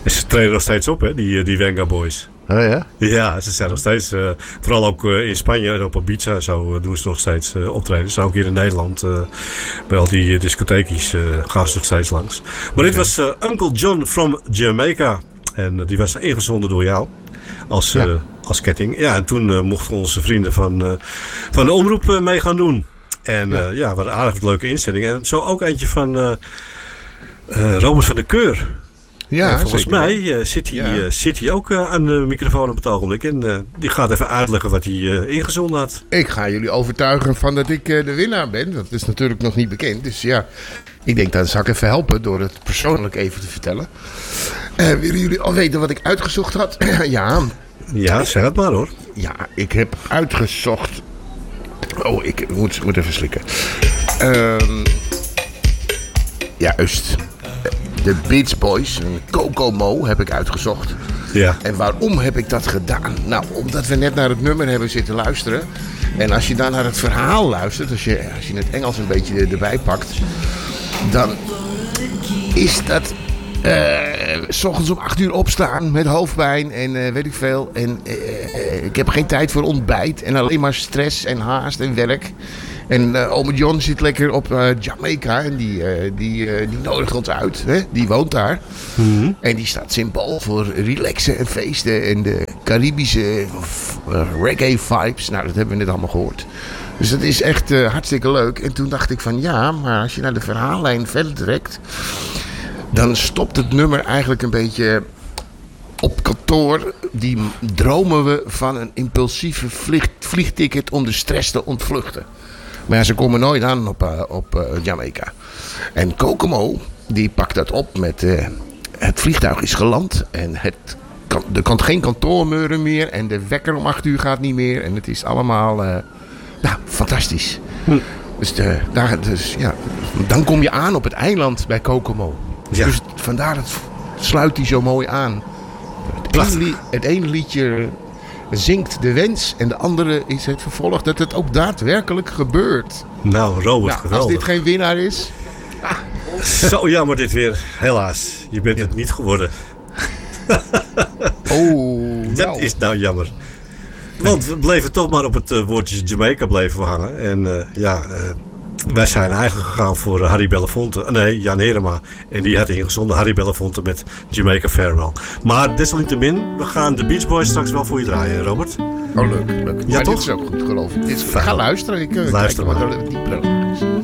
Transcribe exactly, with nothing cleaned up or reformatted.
En ze treden nog steeds op, hè, die, die Venga Boys. Oh ja? Ja, ze zijn nog steeds, uh, vooral ook uh, in Spanje en op Ibiza zo uh, doen ze nog steeds uh, optreden. Ze ook hier in Nederland, uh, bij al die uh, discotheekjes uh, gaan ze nog steeds langs. Maar okay. Dit was uh, Uncle John from Jamaica. En uh, die was ingezonden door jou als, uh, ja. als ketting. Ja, en toen uh, mochten onze vrienden van, uh, van de omroep uh, mee gaan doen. En ja, uh, ja wat een aardig leuke inzetting. En zo ook eentje van uh, uh, Robert van der Keur. Ja, uh, volgens zeker. mij uh, zit, hij, ja. uh, zit hij ook uh, aan de microfoon op het ogenblik. En uh, die gaat even uitleggen wat hij uh, ingezonden had. Ik ga jullie overtuigen van dat ik uh, de winnaar ben. Dat is natuurlijk nog niet bekend. Dus ja, ik denk dat zal ik even helpen door het persoonlijk even te vertellen. Uh, willen jullie al weten wat ik uitgezocht had? ja. Ja, zeg het maar hoor. Ja, ik heb uitgezocht... Oh, ik moet, moet even slikken. Um, juist. De Beach Boys, een Kokomo, heb ik uitgezocht. Ja. En waarom heb ik dat gedaan? Nou, omdat we net naar het nummer hebben zitten luisteren. En als je dan naar het verhaal luistert, als je, als je het Engels een beetje erbij pakt, dan is dat... Uh, 's ochtends om acht uur opstaan met hoofdpijn en uh, weet ik veel. En uh, uh, ik heb geen tijd voor ontbijt en alleen maar stress en haast en werk. En uh, ome John zit lekker op uh, Jamaica en die, uh, die, uh, die nodigt ons uit. Hè? Die woont daar. Mm-hmm. En die staat symbool voor relaxen en feesten en de Caribische uh, reggae vibes. Nou, dat hebben we net allemaal gehoord. Dus dat is echt uh, hartstikke leuk. En toen dacht ik van ja, maar als je naar de verhaallijn verder trekt, dan stopt het nummer eigenlijk een beetje op kantoor. Die dromen we van een impulsieve vlieg, vliegticket om de stress te ontvluchten. Maar ja, ze komen nooit aan op, uh, op uh, Jamaica. En Kokomo, die pakt dat op met... Uh, het vliegtuig is geland en het kan, er kan geen kantoormeuren meer. En de wekker om acht uur gaat niet meer. En het is allemaal... Uh, nou, fantastisch. Hm. Dus, de, daar, dus ja, dan kom je aan op het eiland bij Kokomo. Ja. Dus vandaar dat sluit hij zo mooi aan. Het ene, li- het ene liedje zingt de wens en de andere is het vervolg dat het ook daadwerkelijk gebeurt. Nou, Robert, nou, geweldig. Als dit geen winnaar is... Ah. Zo jammer dit weer. Helaas, je bent ja. het niet geworden. Oh, dat nou. is nou jammer. Want we bleven toch maar op het uh, woordje Jamaica bleven hangen. En uh, ja... Uh, wij zijn eigenlijk gegaan voor Harry Belafonte. Nee, Jan Herema. En die had ingezonden Harry Belafonte met Jamaica Farewell. Maar desalniettemin, we gaan de Beach Boys straks wel voor je draaien, Robert. Oh, leuk, leuk. Ja, maar toch? Dit is ook goed, geloof ik. Dit is, ga luisteren. Ik uh, Luister kijk maar. wat er dieper is.